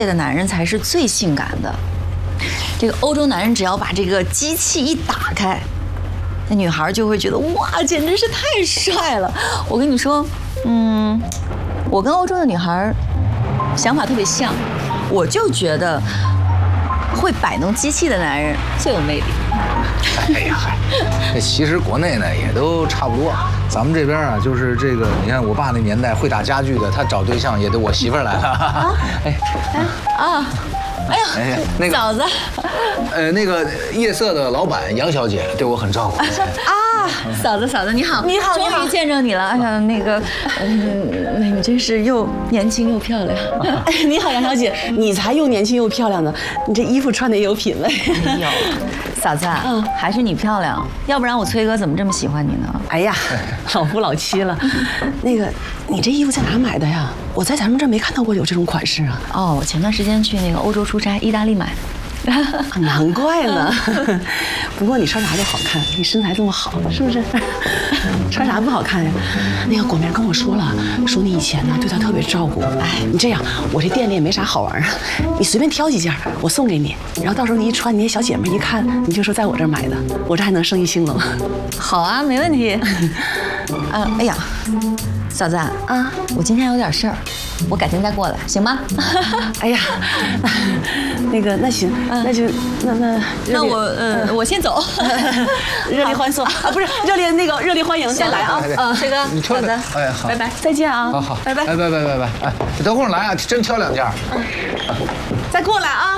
的男人才是最性感的。这个欧洲男人只要把这个机器一打开，那女孩就会觉得哇，简直是太帅了。我跟你说，我跟欧洲的女孩想法特别像，我就觉得会摆弄机器的男人最有魅力。 哎呀嗨，其实国内呢也都差不多。咱们这边啊，就是这个，你看我爸那年代会打家具的，他找对象也得我媳妇儿来了。哎呀，那个嫂子， 那个夜色的老板杨小姐对我很照顾。 嫂子你好， 你好， 终于见着你了。哎呀，那个你真是又年轻又漂亮。 哎，你好，杨小姐，你才又年轻又漂亮呢，你这衣服穿的也有品位。 哎呦，嫂子，还是你漂亮，要不然我崔哥怎么这么喜欢你呢？ 哎呀，老夫老妻了。那个，你这衣服在哪买的呀？我在咱们这儿没看到过有这种款式啊。 哦，我前段时间去那个欧洲出差，意大利买的。 难怪呢。不过你穿啥都好看，你身材这么好，是不是？穿啥不好看呀？那个果明跟我说了，说你以前呢对他特别照顾。哎，你这样，我这店里也没啥好玩啊，你随便挑几件，我送给你，然后到时候你一穿，你那小姐妹一看，你就说在我这儿买的，我这还能生意兴隆。 好啊，没问题。哎呀，嫂子啊，我今天有点事儿，我改天再过来，行吗？ 哎呀，那个那行，那就那我先走。 热烈欢送啊，不是热烈欢迎，先来啊！ 崔哥， 你挑两，哎好， 拜拜， 再见啊！ 好， 拜拜， 哎拜，哎，等会儿来啊，真挑2件。 再过来啊！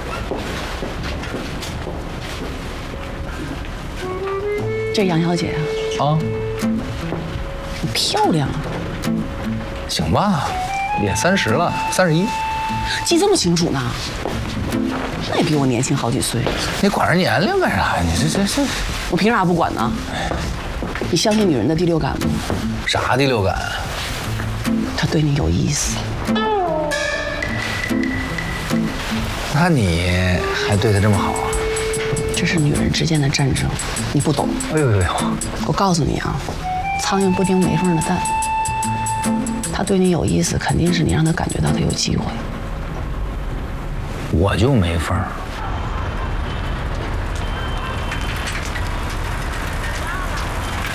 这是杨小姐啊，你漂亮啊！ 行吧，也30了，31， 记这么清楚呢？那也比我年轻好几岁。 你管人年龄干啥呀？你这， 我凭啥不管呢？你相信女人的第六感吗？ 啥第六感？ 她对你有意思。 那你还对她这么好啊？ 这是女人之间的战争，你不懂。 哎呦， 我告诉你啊，苍蝇不叮没缝的蛋。她对你有意思，肯定是你让她感觉到她有机会。 我就没缝。